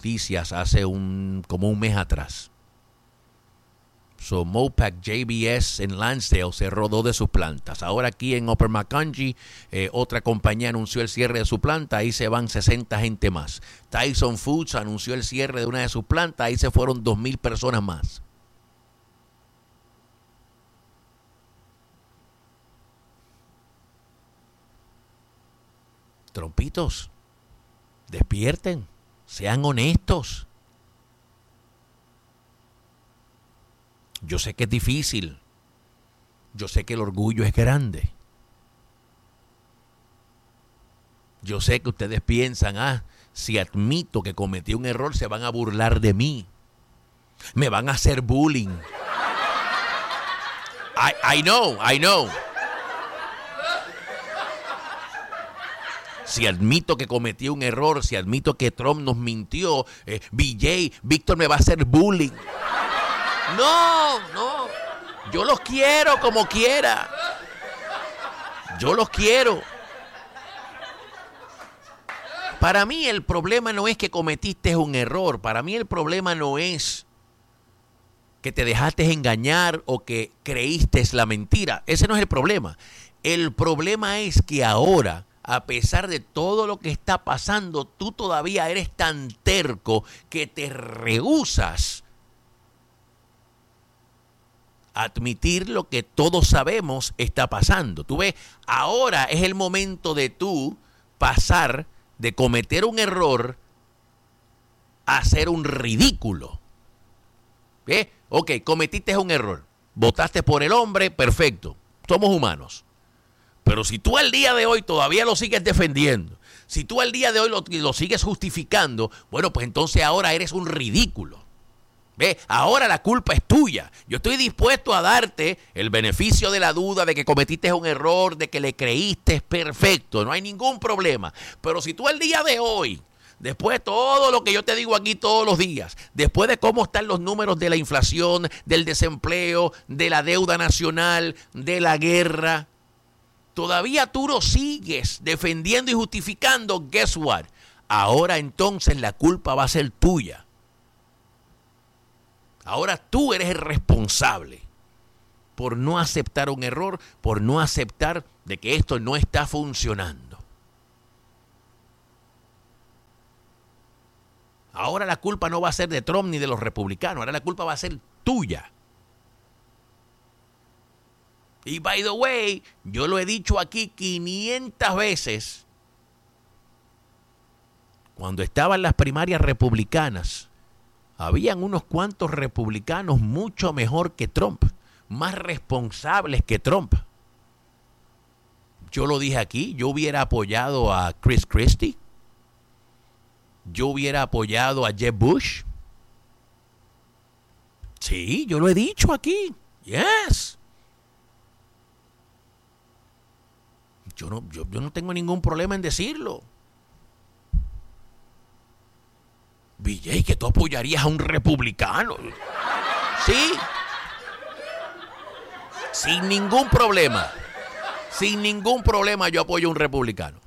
noticias hace como un mes atrás. So, Mopac JBS en Lansdale cerró 2 de sus plantas. Ahora aquí en Upper Macungie, otra compañía anunció el cierre de su planta. Ahí se van 60 gente más. Tyson Foods anunció el cierre de una de sus plantas. Ahí se fueron 2,000 personas más. Trompitos, despierten, sean honestos. Yo sé que es difícil. Yo sé que el orgullo es grande. Yo sé que ustedes piensan, si admito que cometí un error, se van a burlar de mí. Me van a hacer bullying. I know. Si admito que cometí un error, si admito que Trump nos mintió, Víctor me va a hacer bullying. No. Yo los quiero como quiera. Yo los quiero. Para mí el problema no es que cometiste un error. Para mí el problema no es que te dejaste engañar o que creíste la mentira. Ese no es el problema. El problema es que ahora, a pesar de todo lo que está pasando, tú todavía eres tan terco que te rehusas a admitir lo que todos sabemos está pasando. Tú ves, ahora es el momento de tú pasar de cometer un error a hacer un ridículo. ¿Ves? Ok, cometiste un error. Votaste por el hombre, perfecto. Somos humanos. Pero si tú al día de hoy todavía lo sigues defendiendo, si tú al día de hoy lo sigues justificando, bueno, pues entonces ahora eres un ridículo. ¿Ve? Ahora la culpa es tuya. Yo estoy dispuesto a darte el beneficio de la duda de que cometiste un error, de que le creíste, perfecto, no hay ningún problema. Pero si tú al día de hoy, después de todo lo que yo te digo aquí todos los días, después de cómo están los números de la inflación, del desempleo, de la deuda nacional, de la guerra, todavía tú lo sigues defendiendo y justificando, guess what? Ahora entonces la culpa va a ser tuya. Ahora tú eres el responsable por no aceptar un error, por no aceptar de que esto no está funcionando. Ahora la culpa no va a ser de Trump ni de los republicanos, ahora la culpa va a ser tuya. Y by the way, yo lo he dicho aquí 500 veces. Cuando estaban las primarias republicanas, habían unos cuantos republicanos mucho mejor que Trump, más responsables que Trump. Yo lo dije aquí, yo hubiera apoyado a Chris Christie, yo hubiera apoyado a Jeb Bush. Sí, yo lo he dicho aquí. Yes. Yo no tengo ningún problema en decirlo. BJ, que tú apoyarías a un republicano. Sí. Sin ningún problema. Sin ningún problema yo apoyo a un republicano.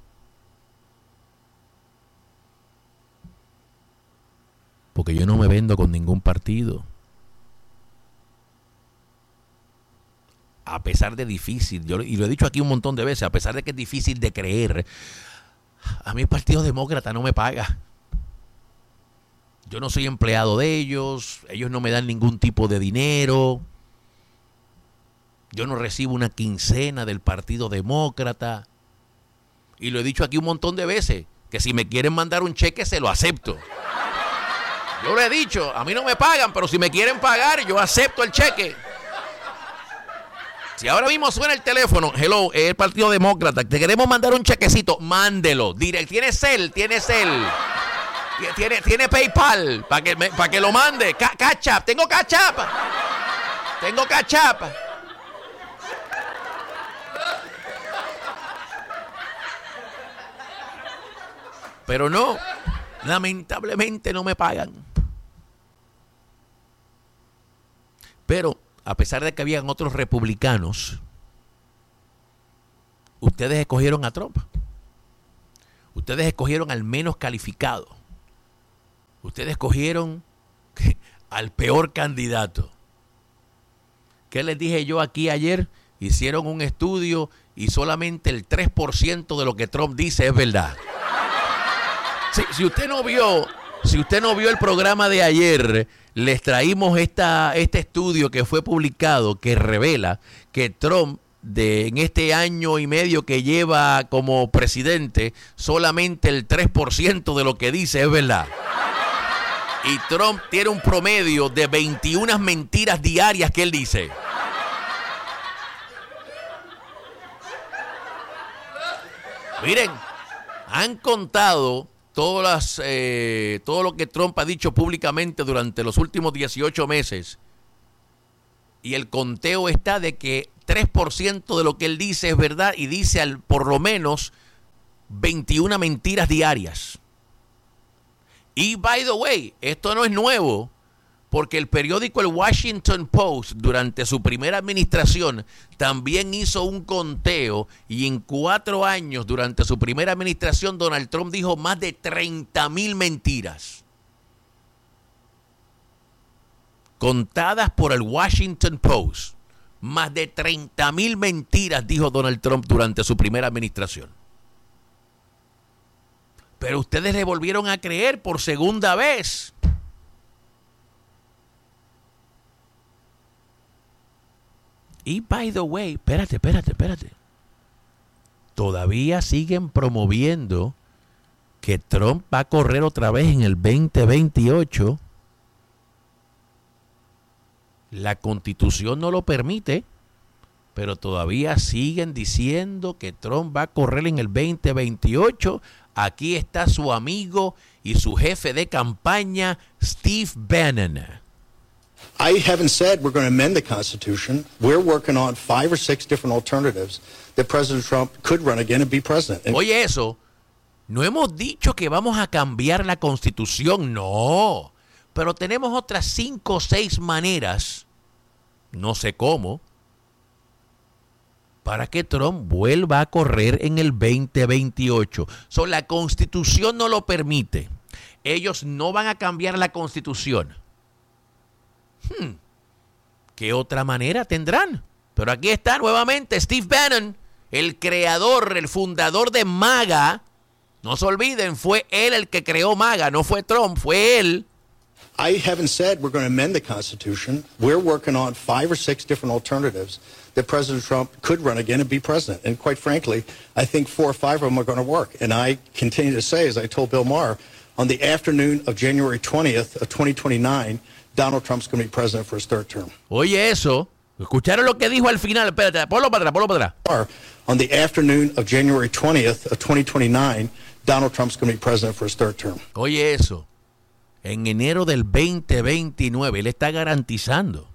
Porque yo no me vendo con ningún partido. A pesar de difícil, y lo he dicho aquí un montón de veces, a pesar de que es difícil de creer, a mí el Partido Demócrata no me paga. Yo no soy empleado de ellos no me dan ningún tipo de dinero. Yo no recibo una quincena del Partido Demócrata. Y lo he dicho aquí un montón de veces, que si me quieren mandar un cheque se lo acepto. Yo lo he dicho, a mí no me pagan, pero si me quieren pagar, yo acepto el cheque. Si ahora mismo suena el teléfono, hello, es el Partido Demócrata, te queremos mandar un chequecito, mándelo. ¿Tiene Cel? ¿Tiene PayPal para que lo mande? Cash App, tengo Cash App. Pero no, lamentablemente no me pagan. Pero a pesar de que habían otros republicanos, ustedes escogieron a Trump. Ustedes escogieron al menos calificado. ustedes cogieron al peor candidato. ¿Qué les dije yo aquí ayer? Hicieron un estudio y solamente el 3% de lo que Trump dice es verdad. Si usted no vio el programa de ayer, les traímos este estudio que fue publicado que revela que Trump en este año y medio que lleva como presidente, solamente el 3% de lo que dice es verdad. Y Trump tiene un promedio de 21 mentiras diarias que él dice. Miren, han contado todo lo que Trump ha dicho públicamente durante los últimos 18 meses. Y el conteo está de que 3% de lo que él dice es verdad y dice por lo menos 21 mentiras diarias. Y, by the way, esto no es nuevo, porque el periódico El Washington Post, durante su primera administración, también hizo un conteo y en 4 años, durante su primera administración, Donald Trump dijo más de 30,000 mentiras. Contadas por el Washington Post. Más de 30,000 mentiras dijo Donald Trump durante su primera administración. Pero ustedes le volvieron a creer por segunda vez. Y by the way, espérate. Todavía siguen promoviendo que Trump va a correr otra vez en el 2028. La Constitución no lo permite, pero todavía siguen diciendo que Trump va a correr en el 2028. Aquí está su amigo y su jefe de campaña, Steve Bannon. I haven't said we're going to amend the Constitution. We're working on 5 or 6 different alternatives that President Trump could run again and be president. Oye, eso, no hemos dicho que vamos a cambiar la Constitución, no. Pero tenemos otras 5 o 6 maneras, no sé cómo, para que Trump vuelva a correr en el 2028. La Constitución no lo permite. Ellos no van a cambiar la Constitución. ¿Qué otra manera tendrán? Pero aquí está nuevamente Steve Bannon, el creador, el fundador de MAGA. No se olviden, fue él el que creó MAGA, no fue Trump, fue él. I haven't said we're going to amend the Constitution. We're working on 5 or 6 different alternatives that President Trump could run again and be president. And quite frankly, I think 4 or 5 of them are going to work. And I continue to say, as I told Bill Maher, on the afternoon of January 20th of 2029, Donald Trump's going to be president for his 3rd term. Oye, eso. ¿Escucharon lo que dijo al final? Espérate, ponlo para atrás. On the afternoon of January 20th of 2029, Donald Trump's going to be president for his 3rd term. Oye, eso. En enero del 2029, él está garantizando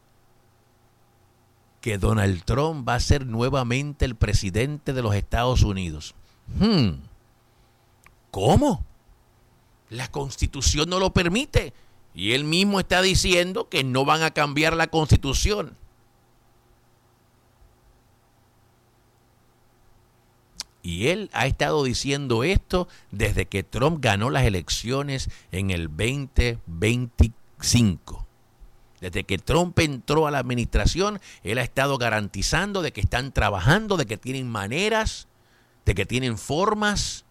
que Donald Trump va a ser nuevamente el presidente de los Estados Unidos. ¿Cómo? La Constitución no lo permite. Y él mismo está diciendo que no van a cambiar la Constitución. Y él ha estado diciendo esto desde que Trump ganó las elecciones en el 2025. Desde que Trump entró a la administración, él ha estado garantizando de que están trabajando, de que tienen maneras, de que tienen formas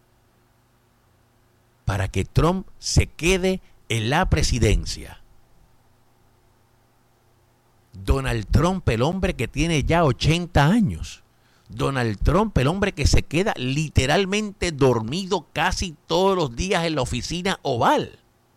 para que Trump se quede en la presidencia. Donald Trump, el hombre que tiene ya 80 años. Donald Trump, el hombre que se queda literalmente dormido casi todos los días en la oficina oval.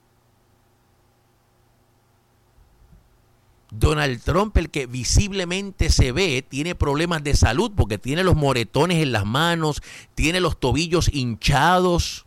Donald Trump, el que visiblemente se ve, tiene problemas de salud porque tiene los moretones en las manos, tiene los tobillos hinchados.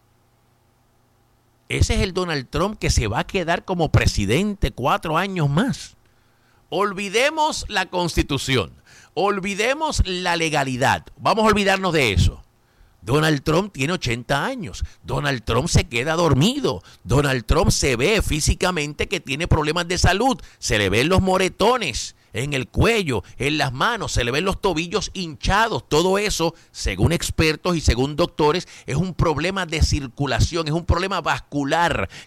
Ese es el Donald Trump que se va a quedar como presidente 4 años más. Olvidemos la Constitución. Olvidemos la legalidad. Vamos a olvidarnos de eso. Donald Trump tiene 80 años. Donald Trump se queda dormido. Donald Trump se ve físicamente que tiene problemas de salud. Se le ven los moretones en el cuello, en las manos, se le ven los tobillos hinchados. Todo eso, según expertos y según doctores, es un problema de circulación, es un problema vascular